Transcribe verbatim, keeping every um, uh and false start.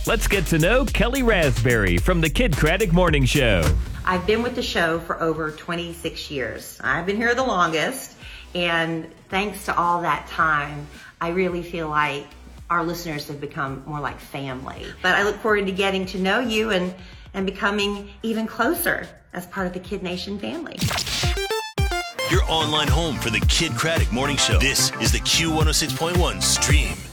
Let's get to know Kelly Raspberry from the Kidcratic Morning Show. I've been with the show for over twenty-six years. I've been here the longest, and thanks to all that time, I really feel like our listeners have become more like family. But I look forward to getting to know you and, and becoming even closer as part of the Kid Nation family. Your online home for the Kidcratic Morning Show. This is the Q one oh six point one Stream.